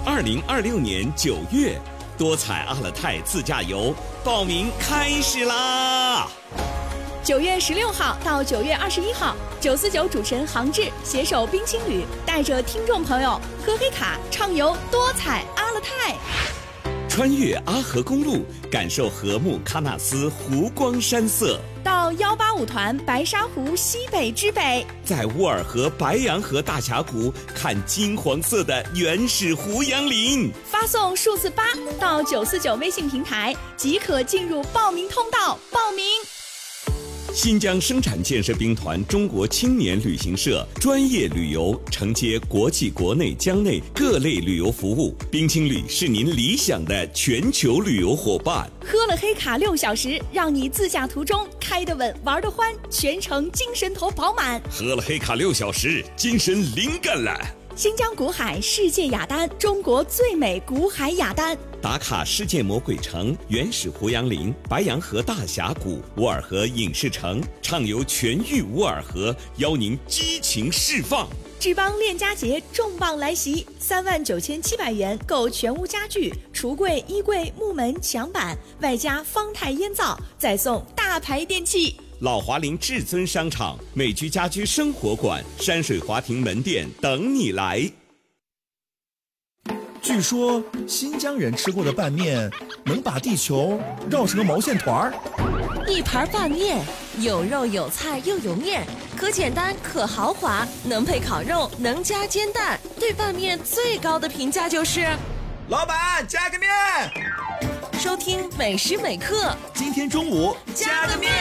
2026年9月，多彩阿勒泰自驾游报名开始啦 ！9月16号到9月21号，949主持人杭志携手冰青旅，带着听众朋友喝黑卡畅游多彩阿勒泰， 穿越阿河公路，感受禾木喀纳斯湖光山色。 到185团白沙湖西北之北， 在乌尔河白洋河大峡谷看金黄色的原始胡杨林。 发送数字8到949微信平台，即可进入报名通道报名。 新疆生产建设兵团中国青年旅行社专业旅游，承接国际国内疆内各类旅游服务。冰青旅是您理想的全球旅游伙伴。 喝了黑卡6小时，让你自驾途中开得稳玩得欢，全程精神头饱满。 喝了黑卡6小时，精神灵感了。 新疆古海世界雅丹，中国最美古海雅丹。 打卡世界魔鬼城、原始胡杨林、白洋河大峡谷、乌尔河影视城，畅游全域乌尔河，邀您激情释放。 志邦链家节重磅来袭，39700元购全屋家具、橱柜、衣柜、木门、墙板，外加方太烟皂，再送大牌电器。 老华林至尊商场、美居家居生活馆、山水华庭门店等你来。 据说新疆人吃过的拌面能把地球绕成个毛线团儿。 一盘拌面，有肉有菜又有面，可简单可豪华，能配烤肉，能加煎蛋。对拌面最高的评价就是老板加个面。 收听每时每刻， 今天中午加个面。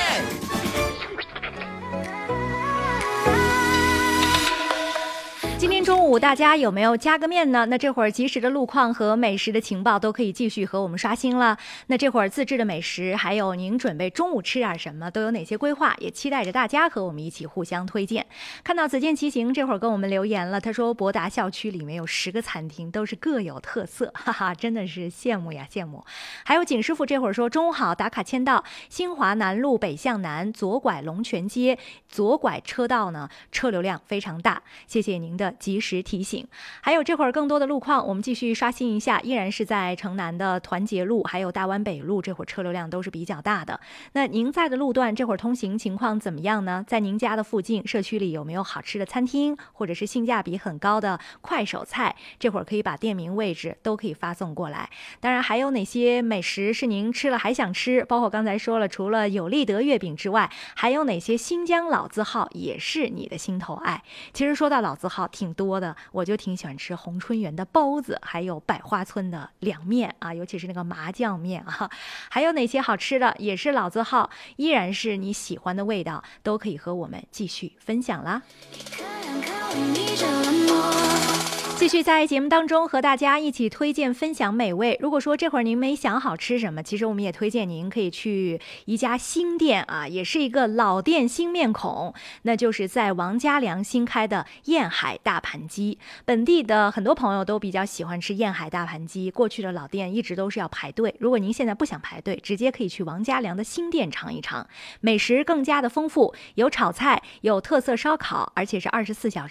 今天中午大家有没有加个面呢？那这会儿及时的路况和美食的情报都可以继续和我们刷新了。那这会儿自制的美食，还有您准备中午吃点什么，都有哪些规划？也期待着大家和我们一起互相推荐。看到子健骑行这会儿跟我们留言了，他说博达校区里面有10个餐厅，都是各有特色，哈哈，真的是羡慕呀羡慕。还有景师傅这会儿说中午好，打卡签到新华南路北向南左拐龙泉街，左拐车道呢车流量非常大，谢谢您的及时提醒。还有这会儿更多的路况我们继续刷新一下，依然是在城南的团结路还有大湾北路，这会儿车流量都是比较大的。那您在的路段这会儿通行情况怎么样呢？在您家的附近社区里有没有好吃的餐厅，或者是性价比很高的快手菜？这会儿可以把店名位置都可以发送过来。当然还有哪些美食是您吃了还想吃，包括刚才说了除了有立德月饼之外，还有哪些新疆老字号也是你的心头爱？其实说到老字号挺多的，我就挺喜欢吃红春园的包子，还有百花村的凉面啊，尤其是那个麻酱面啊。还有哪些好吃的也是老字号，依然是你喜欢的味道，都可以和我们继续分享啦。继续在节目当中和大家一起推荐分享美味。如果说这会儿您没想好吃什么，其实我们也推荐您可以去一家新店啊，也是一个老店新面孔，那就是在王家梁新开的燕海大盘鸡。本地的很多朋友都比较喜欢吃燕海大盘鸡，过去的老店一直都是要排队，如果您现在不想排队，直接可以去王家梁的新店尝一尝，美食更加的丰富，有炒菜，有特色烧烤，而且是24小时